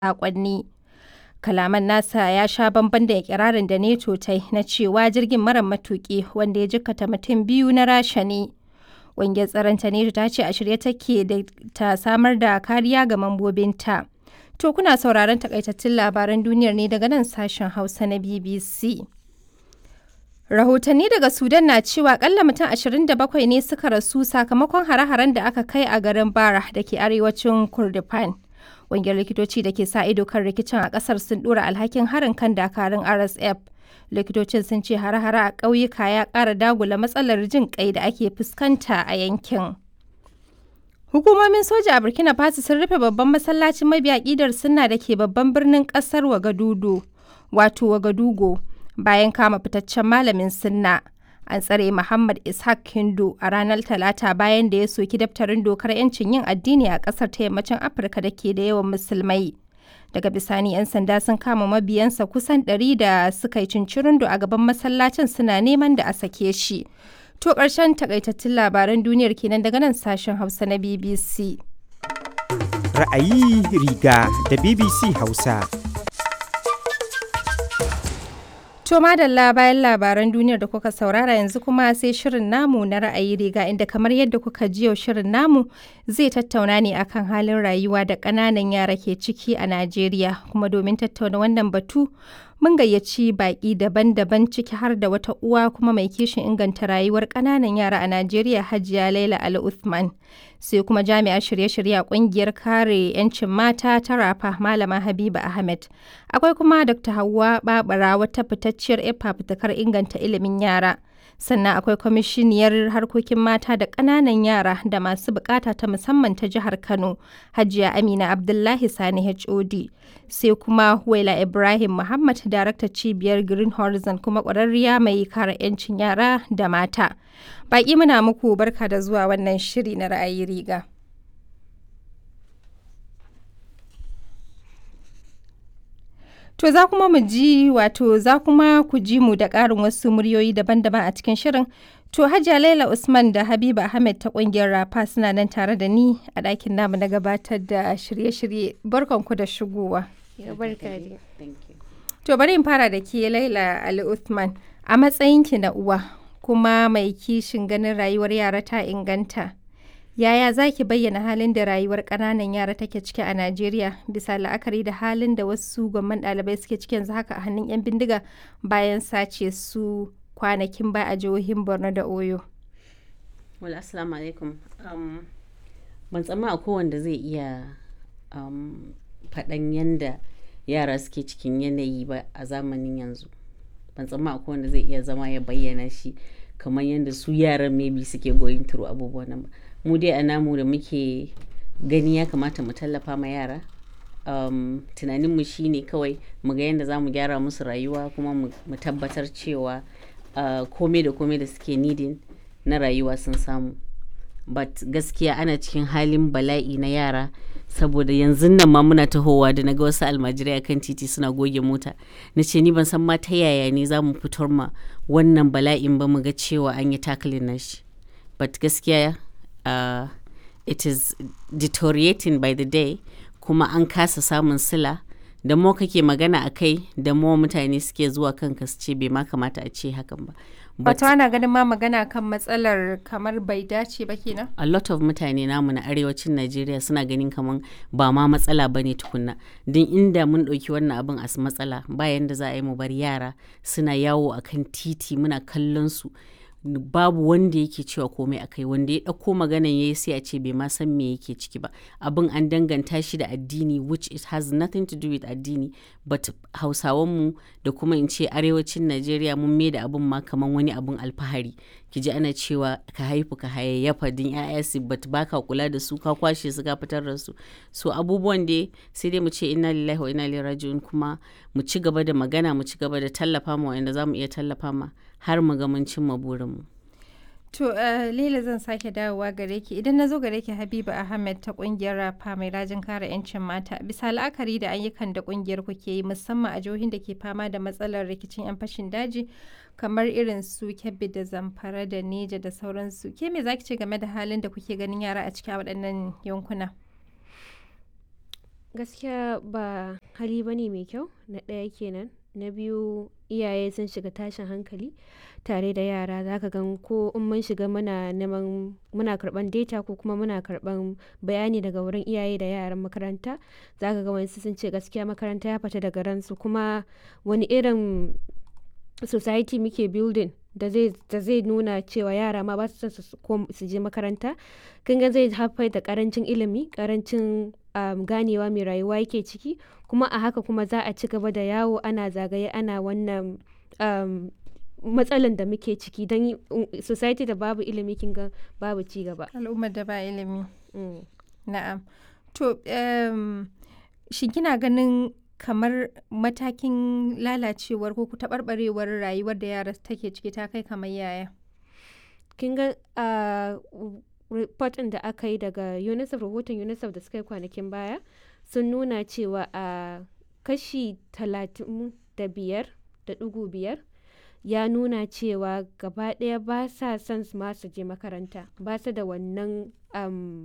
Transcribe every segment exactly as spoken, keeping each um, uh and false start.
saƙonni. Kalaman nasa ya sha bamban da ikirarin da NATO ta yi na cewa jirgin marar matuƙi wanda ya jikkata mutum biyu na Rasha ne. Ƙungiyar tsaron ta NATO ta ce a shirye take da ta samar da kariya ga mambobinta. To kuna sauraron takaitattun labaran duniyar ne daga nan sashen Hausa na B B C. Rahotanni daga Sudan na cewa akalla mutum ashirin da bakwai ne suka rasu sakamakon hare-haren da aka kai a garin Bara da ke arewacin Kordofan. Ƙungiyar likitoci da ke sa ido kan rikicin a ƙasar sun ɗora alhakin harin kan dakarun R S F. Likitocin sun ce hare-hare a ƙauyuka ya ƙara dagula matsalar jin ƙai da ake fuskanta a yankin. Hukumomin soja a Burkina Faso sun rufe babban masallacin mabiya ƙidar sunna da ke babban birnin ƙasar Wagadugu, wato Wagadugo, bayan kama fitaccen malamin sunna. An tsare Muhammad Ishaq Hindu a ranar Talata bayan da ya soki daftarin dokar 'yancin yin addini a ƙasar ta yammacin Afirka da ke da yawan musulmai. Daga bisani 'yan sanda sun kama mabiyansa kusan ɗari da suka yi cincirindo a gaban masallacin suna neman da a sake shi. To ƙarshen takaitattun labaran duniyar kenan daga nan sashen Hausa na B B C. Ra'ayi riga da B B C Hausa. To madalla bayan labaran duniyar da kuka saurara yanzu kuma sai shirin namu na ra'ayi riga inda kamar yadda kuka ji yau shirin namu zai tattauna ne akan halin rayuwa da ƙananan yara ke ciki a Najeriya kuma domin tattauna wannan batu mun gayyaci baƙi daban-daban ciki har da wata uwa kuma mai kishin inganta rayuwar ƙananan yara a Najeriya Hajiya Laila Ali Uthman sai kuma jami'ar shirye-shirye a ƙungiyar kare 'yancin mata ta Rafa Malama Habiba Ahmed. Akwai kuma Dr. Hauwa Babara wata fitacciyar 'yar fafutukar inganta ilimin yara. Sannan akwai kwamishiniyar harkokin mata da ƙananan yara da masu bukata ta musamman ta jihar Kano, Hajiya Amina Abdullahi Sani H O D. Sai kuma Huwaila Ibrahim Muhammad, daraktar cibiyar Green Horizon kuma ƙwararriya mai kare 'yancin yara da mata. Baƙi muna muku barka da zuwa wannan shiri na ra'ayi riga. To za kuma mu ji wato za kuma ku ji mu da ƙarin wasu muryoyi daban-daban a cikin shirin. To Hajiya Laila Usman da Habiba Ahmed ta ƙungiyar Rafa suna nan tare da ni a ɗakin namu na gabatar da shirye-shirye. Barkanku da shigowa. To bari in fara da ke Laila Ali Uthman a matsayinki na uwa kuma mai kishin ganin rayuwar yara ta inganta. Yaya za ki bayyana halin da rayuwar ƙananan yara take ciki a Najeriya bisa la'akari da halin da wasu gwamman ɗalibai suke ciki yanzu haka a hannun 'yan bindiga bayan sace su kwanakin ba a jihohin Borno da Oyo? Wala assalamu alaikum. Um, ban tsamma a kowanda zai iya um, faɗan yanda yara suke cikin yanayi ba a zamanin yanzu. Ban tsamma a kowanda zai iya zama ya bayyana shi kamar yadda su yaran maybe suke going through abubuwan nan ba. Mu dai a namu da muke gani ya kamata mu tallafa ma yara. Um, tunaninmu shi ne kawai mu ga yadda za mu gyara musu rayuwa kuma mu tabbatar cewa uh, kome da kome da suke needing na rayuwa sun samu. But gaskiya ana cikin halin bala'i na yara saboda yanzu nan ma muna tahowa da naga wasu almajirai akan titi suna goge mota. Na ce ni ban san ma ta yaya ne za mu fitar ma wannan bala'in ba mu ga cewa an yi tackling na shi. But gaskiya uh, it is deteriorating by the day kuma an kasa samun sila. Da mo kake magana a kai da mo mutane suke zuwa kanka su ce bai ma kamata a ce hakan ba. Wato ana ganin ma magana kan matsalar kamar bai dace ba kenan? A lot of mutane namu na arewacin Najeriya suna ganin kamar ba ma matsala ba ne tukunna. Don inda mun ɗauki wannan abin as matsala bayan da za a yi mu bar yara suna yawo a kan titi muna kallon su. Babu wanda yake cewa komai a kai, wanda ya ɗauko maganan ya yi sai a ce bai ma san me yake ciki ba. Abin an danganta shi da addini, which it has nothing to do with addini, but hausawanmu da kuma in ce arewacin Najeriya mun mai da abin ma kamar wani abin alfahari. Ki ji ana cewa ka haifu ka hayayyafa din ƴaƴa su but baka kula da su ka kwashe su ka fitar da su. So abubuwan dai sai dai mu ce inna lillahi wa inna ilaihi raji'un kuma mu ci gaba da magana mu ci gaba da tallafa ma wanda za mu iya tallafa ma har mu ga mun cimma burinmu. To uh, Laila zan sake dawowa gare ki idan na zo gare ki Habiba Ahmed ta kungiyar Rafa mai rajin kare 'yancin mata bisa la'akari da ayyukan da kungiyar ku ke yi musamman a jihohin da ke fama da matsalar rikicin 'yan fashin daji kamar irin su Kebbi da Zamfara da Neja da sauransu. Ke me zaki ce game da halin da kuke ganin yara a cikin waɗannan yankuna? Gaskiya ba hali ba ne mai kyau, na ɗaya kenan. Na biyu, iyaye sun shiga tashin hankali tare da yara. Za ka gan ko in mun shiga muna neman muna karɓan data ko kuma muna karɓan bayani daga wurin iyaye da yaran makaranta. Za ka ga wayansu sun ce gaskiya makaranta ya fita daga ransu, kuma wani irin society muke building da zai da zai nuna cewa yara ma ba su son su ko su je makaranta. Kin ga zai haifar da ƙarancin ilimi, ƙarancin um, ganewa mai rayuwa yake ciki, kuma a haka kuma za a ci gaba da yawo ana zagaye ana wannan um, matsalan da muke ciki, don society da babu ilimi kin ga babu ci gaba. Al'ummar da ba ilimi. Mm. Na'am. To, um, shin kina ganin kamar matakin lalacewar ko taɓarɓarewar rayuwar da yara take ciki ta kai kamar yaya? Kin ga uh, report ɗin da aka yi daga UNICEF, rahoton UNICEF da suka yi kwanakin baya, sun nuna cewa a uh, kashi talatin da biyar da ɗigo biyar ya nuna cewa gaba ɗaya ba sa son ma su je makaranta, ba su da wannan um,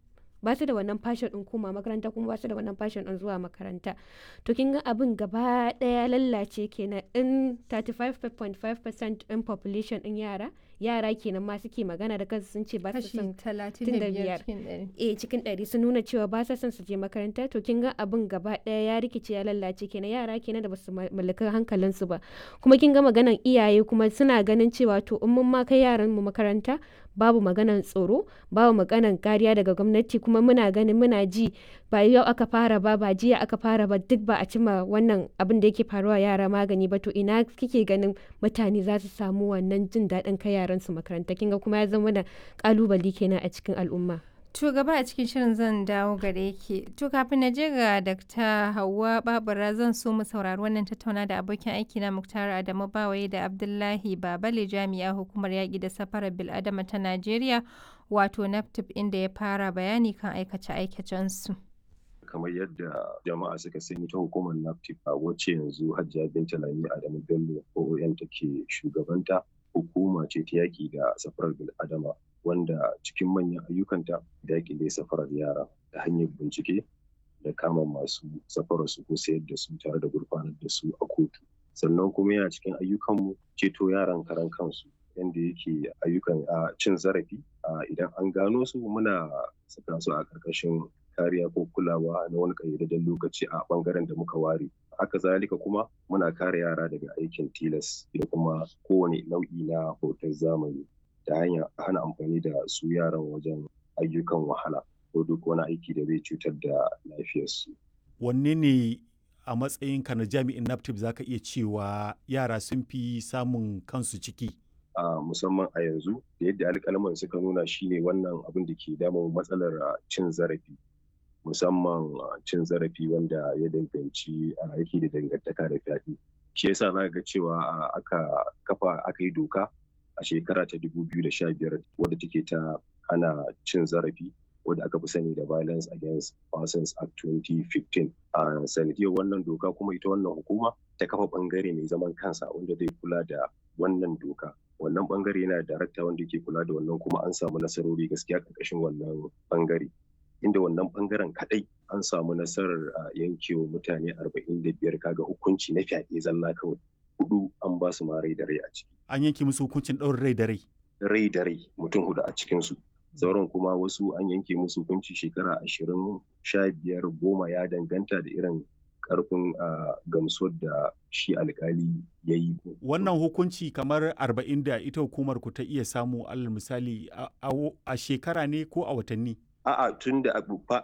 ba su da wannan passion ɗin koma makaranta, kuma ba su da wannan passion ɗin zuwa makaranta. To kin ga abin gaba ɗaya lallace kenan. In thirty-five point five percent ɗin population ɗin yara yara kenan ma suke magana da kansu sun ce ba su son talatin da biyar cikin ɗari. Eh, cikin ɗari sun nuna cewa ba sa son su je makaranta. To kin ga abin gaba ɗaya ya rikice ya lallace kenan. Yara kenan da ba su mallaki hankalinsu ba. Kuma kin ga maganan iyaye kuma suna ganin cewa to in mun ma kai yaran mu makaranta babu maganan tsoro, babu maganan kariya daga gwamnati, kuma muna ganin muna ji ba yau aka fara ba ba jiya aka fara ba, duk ba a cima wannan abin da yake faruwa yara magani ba. To ina kike ganin mutane za su samu wannan jin daɗin kai yaran su makaranta? Kinga kuma ya zama da kalubale kenan a cikin al'umma. To gaba a cikin shirin zan dawo gare ki. To kafin na je ga Dakta Hauwa Babura, zan so mu saurari wannan tattauna da abokin aiki na Muktar Adamu Bawaye da Abdullahi Babale, jami'a hukumar yaƙi da safarar bil'adama ta Najeriya, wato NAFTIP, inda ya fara bayani kan aikace-aikacen su. Kamar yadda jama'a suka sani, ta hukumar NAFTIP a wacce yanzu Hajiya Binta Lami Adamu Bello O O M take shugabanta, hukuma ce ta yaƙi da safarar bil'adama, wanda cikin manyan ayyukanta da yaƙi da safarar yara ta hanyar bincike da kama masu safarar su ko sayar da su tare da gurfanar da su a kotu. Sannan kuma yana cikin ayyukanmu ceto yaran karan kansu, yanda yake ayyukan a cin zarafi idan an gano su muna saka su a ƙarƙashin kariya ko kulawa na wani ƙayyadadden lokaci a ɓangaren da muka ware. Haka zalika kuma muna kare yara daga aikin tilas da kuma kowane nau'i na hoton zamani ta hanyar hana amfani da su yaran wajen ayyukan wahala ko duk wani aiki da zai cutar da lafiyarsu. Wanne ne a matsayinka na jami'in NAFTIP za ka iya cewa yara sun fi samun kansu ciki? Uh, musamman a yanzu da yadda alƙalman suka nuna shine wannan abin da ke damun matsalar uh, cin zarafi, musamman uh, cin zarafi wanda ya danganci uh, yake da dangantaka da fyaɗe. Shi yasa za ga cewa uh, aka kafa aka yi doka a shekara ta dubu biyu da sha biyar wadda take ta hana cin zarafi, wadda aka fi sani da Violence Against Persons Act twenty fifteen. A sanadiyar wannan doka kuma ita wannan hukuma ta kafa bangare mai zaman kansa wanda zai kula da wannan doka. Wannan bangare yana da darakta wanda ke kula da wannan, kuma an samu nasarori gaskiya karkashin wannan bangare, inda wannan bangaren kadai an samu nasarar yankewa mutane arba'in da biyar kaga hukunci na fyaɗe zalla kawai. Hudu an ba su ma rai da rai a ciki. An yanke musu hukuncin ɗaurin rai da rai? Rai da rai mutum hudu a cikinsu. Sauran kuma wasu an yanke musu hukunci shekara ashirin, sha biyar, goma, ya danganta da irin karfin gamsuwar da shi alkali ya yi. Wannan hukunci kamar arba'in da ita hukumar ku ta iya samu, alal misali a shekara ne ko a watanni? A'a, tun da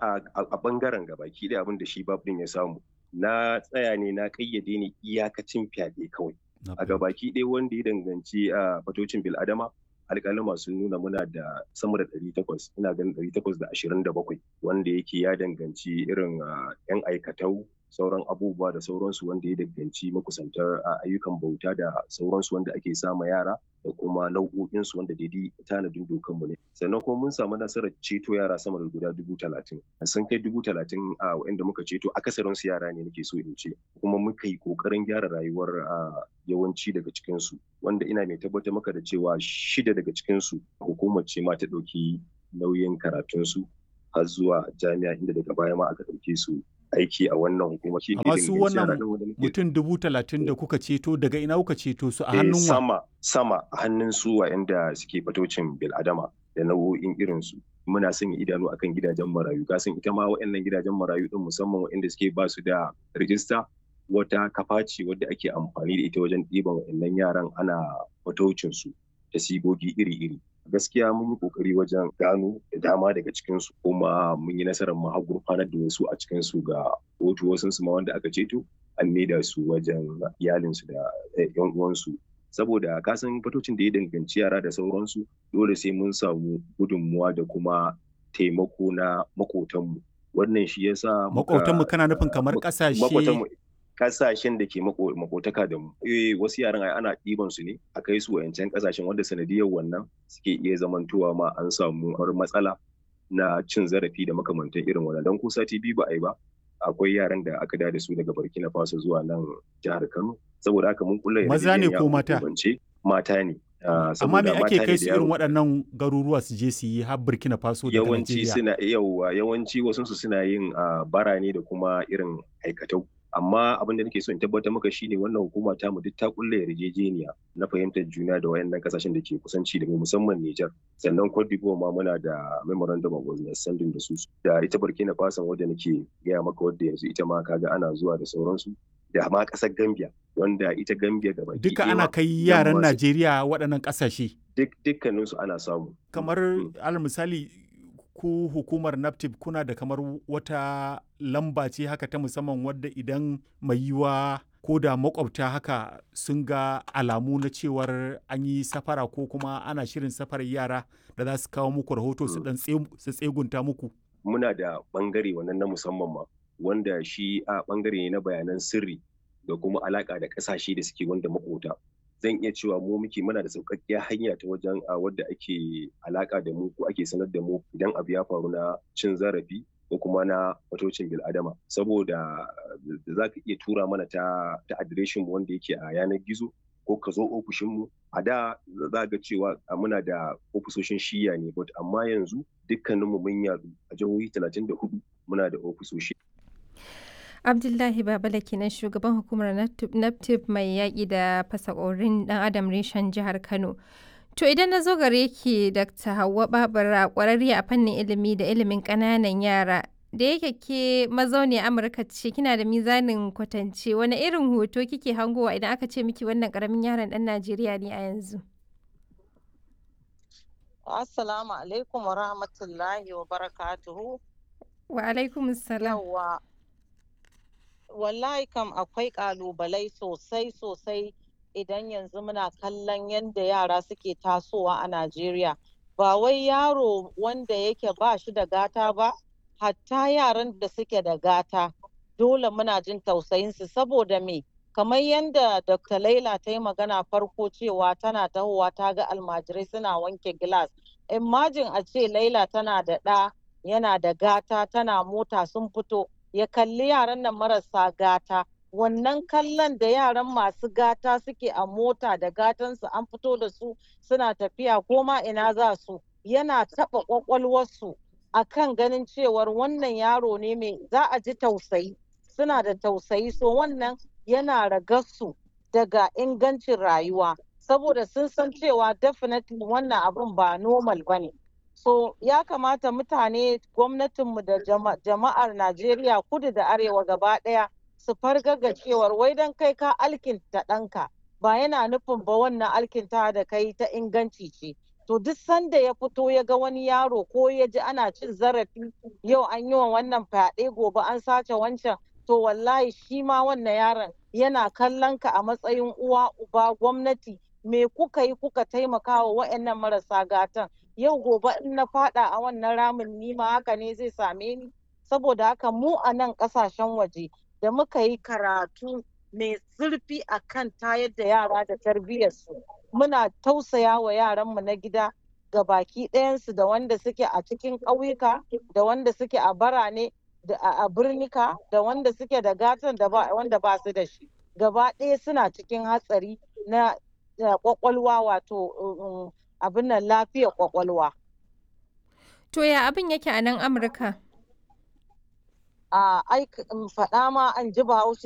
a bangaren gabaki ɗaya abin da shi babin ya samu. Na tsaya ne na kayyade ne iyakacin fyaɗe kawai. A gabaki ɗaya wanda ya danganci a fatocin bil'adama, alƙalama sun nuna muna da sama da ɗari takwas, ina ganin ɗari takwas da ashirin da bakwai, wanda yake ya danganci irin yan aikatau, sauran abubuwa da sauransu wanda ya danganci makusantar ayyukan bauta da sauransu wanda ake sama yara da kuma nau'o'insu wanda daidai tanadin dokanmu ne. Sannan kuma mun samu nasarar ceto yara sama da guda dubu talatin. Sun kai dubu talatin a wa'inda muka ceto, akasarinsu yara ne nake so in ce, kuma muka yi ƙoƙarin gyara rayuwar yawanci daga cikinsu, wanda ina mai tabbatar maka da cewa shida daga cikinsu hukumar ce ma ta ɗauki nauyin karatunsu har zuwa jami'a, inda daga baya ma aka ɗauke su aiki a wannan hukuma. Shi Amma su wannan mutum dubu talatin da kuka ceto daga ina kuka ceto su a hannun wa? Sama sama a hannun su wa'anda suke fatocin bil'adama da nau'o'in irin su. Muna sanya idanu akan gidajen marayu. Kasan ita ma wa'annan gidajen marayu din musamman wa'anda suke ba su da rijista wata kafa ce wadda ake amfani da ita wajen ɗiban wa'annan yaran ana fatocin su da sigogi iri-iri. Gaskiya mun yi kokari wajen gano da dama daga cikinsu kuma mun yi nasarar mu har gurfanar da wasu a cikinsu ga kotu, wasu su ma wanda aka ceto an maida su wajen iyalinsu da yan uwansu, saboda kasan fatocin da ya danganci yara da sauransu dole sai mun samu gudunmuwa da kuma taimako na makotanmu. Wannan shi yasa makotanmu kana nufin kamar kasashe kasashen da ke makotaka da mu. Eh wasu yaran ai ana ɗiban su ne a kai su wayancan kasashen wanda sanadiyar wannan suke iya zamantowa ma an samu har matsala na cin zarafi da makamantan irin wannan. Dan ko sati biyu ba ai ba akwai yaran da aka da su daga Burkina Faso zuwa nan jihar Kano, saboda haka mun kulla maza ne ko mata? Mata ne. Amma me ake kai su irin waɗannan garuruwa su je su yi har Burkina Faso da yawanci suna yawa yawanci wasu su suna yin bara ne da kuma irin aikatau. Amma abin da nake so in tabbatar maka shine wannan hukuma ta mu duk ta kulle yarjejeniya na fahimtar juna da wayannan kasashen da ke kusanci da mu musamman Niger, sannan Cote d'Ivoire ma muna da memorandum of understanding da su da ita Burkina Faso wadda nake gaya maka wadda yanzu ita ma kaga ana zuwa da sauransu, da ma kasar Gambia wanda ita Gambia da baki duka ana kai yaran Najeriya waɗannan kasashe. Duk dukkaninsu ana samu. Kamar alal misali ku hukumar NAFTIP kuna da kamar wata lamba ce haka ta musamman wadda idan mai yiwa ko da makwabta haka sun ga alamu na cewar an yi safara ko kuma ana shirin safarar yara da za su kawo muku rahoto su dan su tsegunta muku? Muna da bangare wannan na musamman ma wanda shi a bangare ne na bayanan sirri da kuma alaka da kasashe da suke wanda makota. Zan iya cewa mu muke muna da sauƙaƙƙiyar hanya ta wajen a wadda ake alaƙa da mu ko ake sanar da mu idan abu ya faru na cin zarafi ko kuma na fatocin bil'adama, saboda za ka iya tura mana ta ta adireshin mu wanda yake a yanar gizo ko ka zo ofishin mu. A da za ga cewa muna da ofisoshin shiya ne, but amma yanzu dukkaninmu mun yadu a jihohi talatin da hudu muna da ofisoshi. Abdullahi Babala kenan shugaban hukumar NAFTIP mai yaƙi da fasakorin ɗan adam reshen jihar Kano. To idan na zo gare ki Dakta Hauwa Babura, ƙwararriya a fannin ilimi da ilimin ƙananan yara, da yake ke mazauniyar Amurka ce kina da mizanin kwatance, wani irin hoto kike hangowa idan aka ce miki wannan ƙaramin yaron ɗan Najeriya ne a yanzu? Assalamu alaikum wa rahmatullahi wa barakatuhu. Wa alaikum salam. Wallahi kam akwai ƙalubalai sosai sosai idan yanzu muna kallon yadda yara suke tasowa a Najeriya. Ba wai yaro wanda yake ba shi da gata ba, hatta yaran da suke da gata dole muna jin tausayinsu. Saboda me? Kamar yadda Doctor Laila ta yi magana farko cewa tana tahowa ta ga almajirai suna wanke gilas. Imagine a ce Laila tana da ɗa yana da gata, tana mota sun fito, ya kalli yaran nan marasa gata. Wannan kallon da yaran masu gata suke a mota da gatansu an fito da su suna tafiya koma ina za su, yana taɓa ƙwaƙwalwarsu a kan ganin cewar wannan yaro ne mai za a ji tausayi, suna da tausayi, so wannan yana ragarsu daga ingancin rayuwa, saboda sun san cewa definitely wannan abun ba normal ba ne. So ya kamata mutane, gwamnatinmu da jama'ar Najeriya kudu da arewa gaba ɗaya su fargaga cewar wai don kai ka alkinta ɗanka ba yana nufin ba wannan alkinta da kai ta inganci ce. To duk sanda ya fito ya ga wani yaro ko ya ji ana cin zarafi, yau an yi wa wannan fyaɗe gobe an sace wancan, to wallahi shi ma wannan yaron yana kallon ka a matsayin uwa uba gwamnati, me kuka yi kuka taimaka wa wa'annan marasa gatan. Yau gobe in na fada a wannan ramin ni ma haka ne zai same ni. Saboda haka mu a nan kasashen waje da muka yi karatu mai zurfi a kan tayar da yara da tarbiyyarsu, muna tausaya wa yaranmu na gida ga baki ɗayansu, da wanda suke a cikin ƙauyuka da wanda suke a birane da a birnika da wanda suke da gatan da ba wanda ba su da shi, gaba ɗaya suna cikin hatsari na kwakwalwa, wato abin nan lafiyar kwakwalwa. To ya abin yake a nan Amurka? a faɗa ma an ji Bahaushe